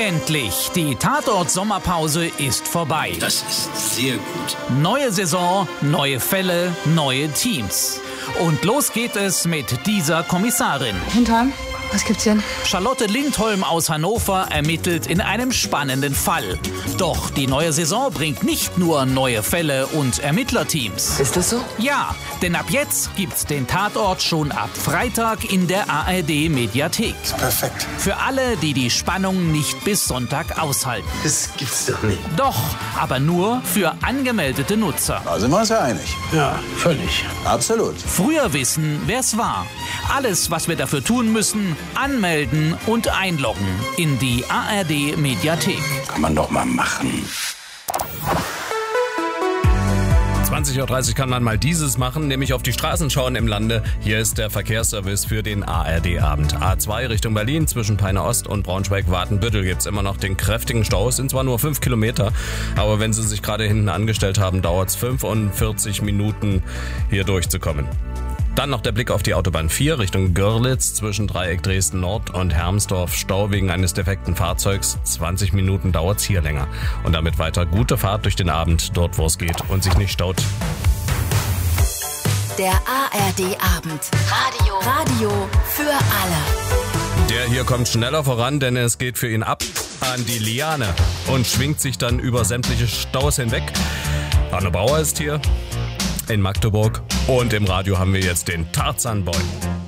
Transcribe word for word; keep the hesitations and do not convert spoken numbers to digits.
Endlich, die Tatort-Sommerpause ist vorbei. Das ist sehr gut. Neue Saison, neue Fälle, neue Teams. Und los geht es mit dieser Kommissarin. Hintern, was gibt's denn? Charlotte Lindholm aus Hannover ermittelt in einem spannenden Fall. Doch die neue Saison bringt nicht nur neue Fälle und Ermittlerteams. Ist das so? Ja, denn ab jetzt gibt's den Tatort schon ab Freitag in der A R D-Mediathek. Perfekt. Für alle, die die Spannung nicht bis Sonntag aushalten. Das gibt's doch nicht. Doch, aber nur für angemeldete Nutzer. Da sind wir uns ja einig. Ja, völlig. Absolut. Früher wissen, wer's war. Alles, was wir dafür tun müssen, anmelden und einloggen in die A R D-Mediathek. Kann man doch mal machen. zwanzig Uhr dreißig kann man mal dieses machen, nämlich auf die Straßen schauen im Lande. Hier ist der Verkehrsservice für den A R D-Abend. A zwei Richtung Berlin, zwischen Peine Ost und Braunschweig-Watenbüttel gibt es immer noch den kräftigen Stau. Es sind zwar nur fünf Kilometer, aber wenn Sie sich gerade hinten angestellt haben, dauert es fünfundvierzig Minuten, hier durchzukommen. Dann noch der Blick auf die Autobahn vier Richtung Görlitz, zwischen Dreieck Dresden Nord und Hermsdorf. Stau wegen eines defekten Fahrzeugs. zwanzig Minuten dauert's hier länger. Und damit weiter gute Fahrt durch den Abend, dort wo es geht und sich nicht staut. Der A R D-Abend. Radio. Radio für alle. Der hier kommt schneller voran, denn es geht für ihn ab an die Liane und schwingt sich dann über sämtliche Staus hinweg. Arne Bauer ist hier in Magdeburg und im Radio haben wir jetzt den Tarzan Boy.